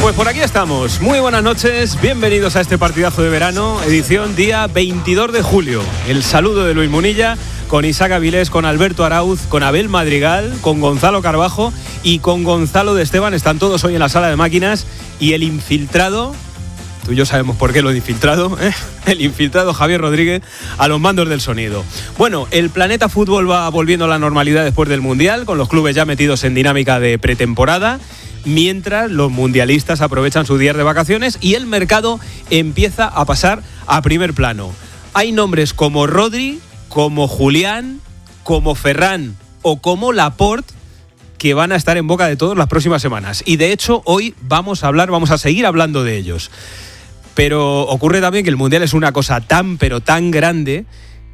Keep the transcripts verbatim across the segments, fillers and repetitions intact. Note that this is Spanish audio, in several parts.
Pues por aquí estamos. Muy buenas noches, bienvenidos a este partidazo de verano, edición día veintidós de julio. El saludo de Luis Munilla, con Isaac Avilés, con Alberto Arauz, con Abel Madrigal, con Gonzalo Carbajo y con Gonzalo de Esteban. Están todos hoy en la sala de máquinas y el infiltrado, tú y yo sabemos por qué lo de infiltrado, ¿eh? El infiltrado Javier Rodríguez a los mandos del sonido. Bueno, el planeta fútbol va volviendo a la normalidad después del Mundial, con los clubes ya metidos en dinámica de pretemporada, mientras los mundialistas aprovechan sus días de vacaciones y el mercado empieza a pasar a primer plano. Hay nombres como Rodri, como Julián, como Ferran o como Laporte que van a estar en boca de todos las próximas semanas. Y de hecho hoy vamos a hablar, vamos a seguir hablando de ellos. Pero ocurre también que el Mundial es una cosa tan pero tan grande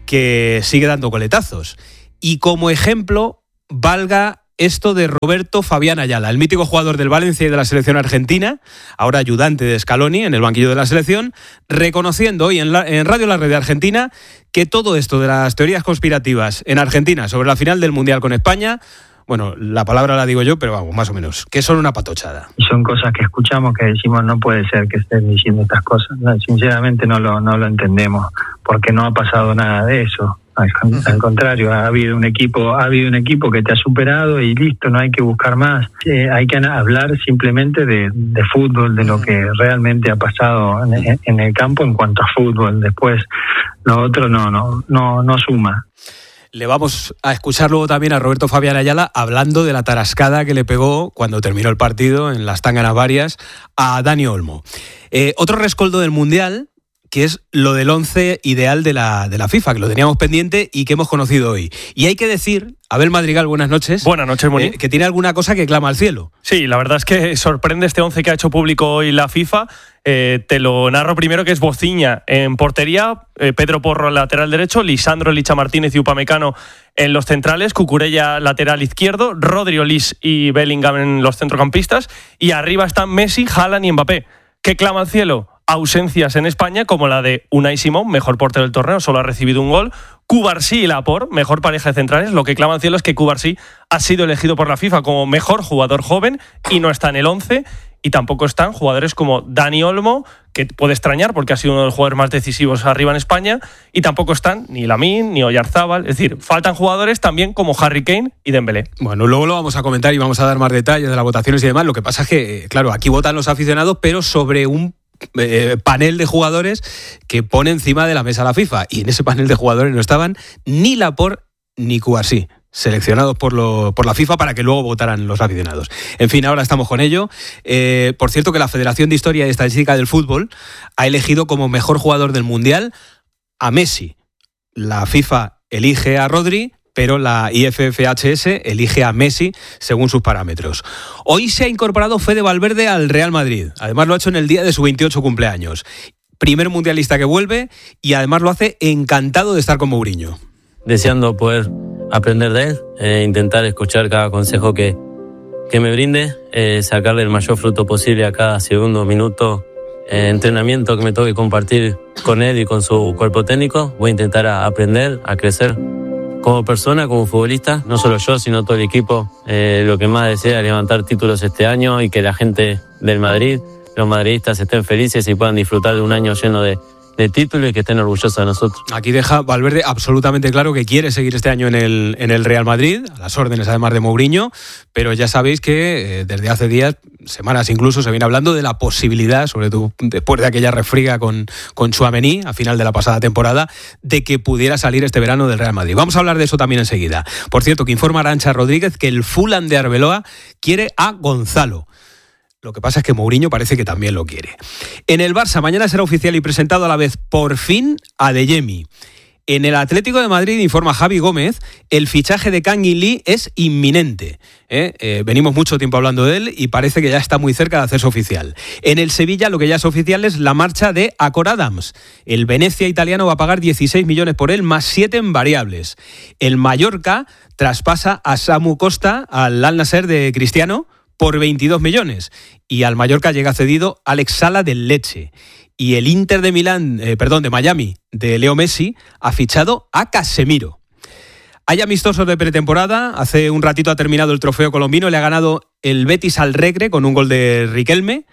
que sigue dando coletazos. Y como ejemplo valga esto de Roberto Fabián Ayala, el mítico jugador del Valencia y de la selección argentina, ahora ayudante de Scaloni en el banquillo de la selección, reconociendo hoy en, la, en Radio La Red de Argentina que todo esto de las teorías conspirativas en Argentina sobre la final del Mundial con España, bueno, la palabra la digo yo, pero vamos, más o menos, que son una patochada. Y son cosas que escuchamos que decimos, no puede ser que estén diciendo estas cosas. No, sinceramente no lo, no lo entendemos, porque no ha pasado nada de eso. Al, al contrario, ha habido un equipo, ha habido un equipo que te ha superado y listo, no hay que buscar más. Eh, hay que hablar simplemente de, de fútbol, de lo que realmente ha pasado en, en el campo en cuanto a fútbol. Después, lo otro no, no, no, no suma. Le vamos a escuchar luego también a Roberto Fabián Ayala hablando de la tarascada que le pegó cuando terminó el partido en las Tánganas Varias a Dani Olmo. Eh, otro rescoldo del Mundial, que es lo del once ideal de la, de la FIFA, que lo teníamos pendiente y que hemos conocido hoy. Y hay que decir, Abel Madrigal, buenas noches. Buenas noches, Moni. Eh, que tiene alguna cosa que clama al cielo. Sí, la verdad es que sorprende este once que ha hecho público hoy la FIFA. Eh, te lo narro primero, que es Bociña en portería, eh, Pedro Porro en lateral derecho, Lisandro, Licha Martínez y Upamecano en los centrales, Cucurella lateral izquierdo, Rodri, Olis y Bellingham en los centrocampistas, y arriba están Messi, Haaland y Mbappé. ¿Qué clama al cielo? Ausencias en España, como la de Unai Simón, mejor portero del torneo, solo ha recibido un gol. Cubarsí y Laporte, mejor pareja de centrales. Lo que clama al cielo es que Cubarsí ha sido elegido por la FIFA como mejor jugador joven y no está en el once. Y tampoco están jugadores como Dani Olmo, que puede extrañar porque ha sido uno de los jugadores más decisivos arriba en España, y tampoco están ni Lamine ni Oyarzábal. Es decir, faltan jugadores también como Harry Kane y Dembélé. Bueno, luego lo vamos a comentar y vamos a dar más detalles de las votaciones y demás. Lo que pasa es que, claro, aquí votan los aficionados, pero sobre un Eh, panel de jugadores que pone encima de la mesa la FIFA, y en ese panel de jugadores no estaban ni Laporte ni Cubarsí, seleccionados por, lo, por la FIFA para que luego votaran los aficionados. En fin, ahora estamos con ello. Eh, por cierto, que la Federación de Historia y Estadística del Fútbol ha elegido como mejor jugador del Mundial a Messi. La FIFA elige a Rodri, pero la I F F H S elige a Messi según sus parámetros. Hoy se ha incorporado Fede Valverde al Real Madrid. Además lo ha hecho en el día de su veintiocho cumpleaños. Primer mundialista que vuelve y además lo hace encantado de estar con Mourinho. Deseando poder aprender de él, eh, intentar escuchar cada consejo que, que me brinde, eh, sacarle el mayor fruto posible a cada segundo, minuto, eh, entrenamiento que me toque compartir con él y con su cuerpo técnico. Voy a intentar a aprender, a crecer como persona, como futbolista, no solo yo, sino todo el equipo. Eh, lo que más desea es levantar títulos este año y que la gente del Madrid, los madridistas, estén felices y puedan disfrutar de un año lleno de, de títulos y que estén orgullosos de nosotros. Aquí deja Valverde absolutamente claro que quiere seguir este año en el, en el Real Madrid, a las órdenes además de Mourinho, pero ya sabéis que eh, desde hace días, semanas incluso, se viene hablando de la posibilidad, sobre todo después de aquella refriega con, con Tchouaméni a final de la pasada temporada, de que pudiera salir este verano del Real Madrid. Vamos a hablar de eso también enseguida. Por cierto, que informa Arantxa Rodríguez que el Fulham de Arbeloa quiere a Gonzalo. Lo que pasa es que Mourinho parece que también lo quiere. En el Barça, mañana será oficial y presentado a la vez, por fin, Adeyemi. En el Atlético de Madrid, informa Javi Gómez, el fichaje de Kang In Lee es inminente. ¿eh? Eh, venimos mucho tiempo hablando de él y parece que ya está muy cerca de hacerse oficial. En el Sevilla, lo que ya es oficial es la marcha de Acor Adams. El Venezia italiano va a pagar dieciséis millones por él, más siete en variables. El Mallorca traspasa a Samu Costa al Al Nassr de Cristiano por veintidós millones. Y al Mallorca llega cedido Alex Sala del Lecce. Y el Inter de Milán, eh, perdón, de Miami, de Leo Messi, ha fichado a Casemiro. Hay amistosos de pretemporada. Hace un ratito ha terminado el trofeo colombino. Le ha ganado el Betis al Regre con un gol de Riquelme.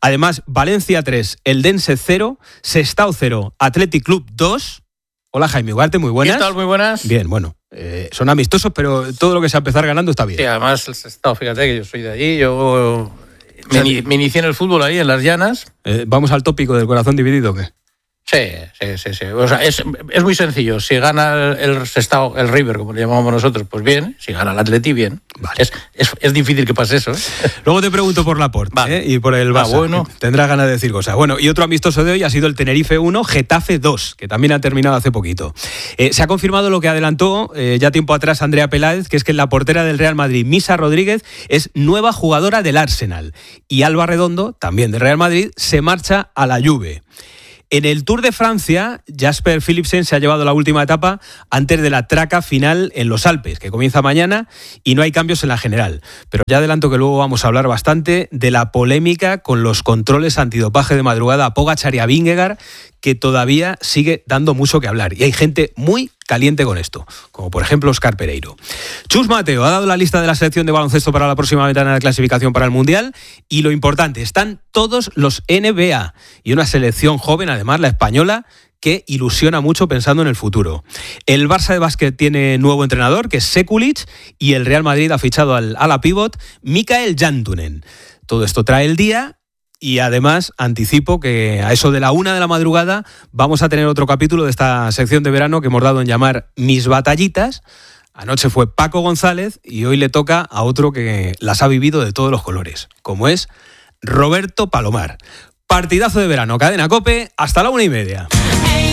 Además, Valencia tres, Eldense cero, Sestao cero, Athletic Club dos. Hola Jaime Ugarte, muy buenas. ¿Qué tal? Muy buenas. Bien, bueno, eh, son amistosos, pero todo lo que sea empezar ganando está bien. Sí, además el Sestao, fíjate que yo soy de allí, yo me, me inicié en el fútbol ahí, en las llanas. Eh, ¿Vamos al tópico del corazón dividido o qué? Sí, sí, sí, sí. O sea, es, es muy sencillo. Si gana el Sestao, el River, como le llamamos nosotros, pues bien. Si gana el Atleti, bien. Vale. Es, es, es difícil que pase eso, ¿eh? Luego te pregunto por Laporte, vale. ¿eh? Y por el Barça. Ah, bueno. Tendrás ganas de decir cosas. Bueno, y otro amistoso de hoy ha sido el Tenerife uno, Getafe dos, que también ha terminado hace poquito. Eh, se ha confirmado lo que adelantó eh, ya tiempo atrás Andrea Peláez, que es que la portera del Real Madrid, Misa Rodríguez, es nueva jugadora del Arsenal. Y Alba Redondo, también del Real Madrid, se marcha a la Juve. En el Tour de Francia, Jasper Philipsen se ha llevado la última etapa antes de la traca final en los Alpes, que comienza mañana y no hay cambios en la general. Pero ya adelanto que luego vamos a hablar bastante de la polémica con los controles antidopaje de madrugada a Pogačar y a Vingegaard, que todavía sigue dando mucho que hablar. Y hay gente muy caliente con esto, como por ejemplo Óscar Pereiro. Chus Mateo ha dado la lista de la selección de baloncesto para la próxima ventana de clasificación para el Mundial y lo importante, están todos los N B A y una selección joven, además la española, que ilusiona mucho pensando en el futuro. El Barça de básquet tiene nuevo entrenador, que es Sekulic, y el Real Madrid ha fichado al ala pívot Mikael Jantunen. Todo esto trae el día. Y además anticipo que a eso de la una de la madrugada vamos a tener otro capítulo de esta sección de verano que hemos dado en llamar Mis Batallitas. Anoche fue Paco González y hoy le toca a otro que las ha vivido de todos los colores, como es Roberto Palomar. Partidazo de verano, Cadena COPE, hasta la una y media.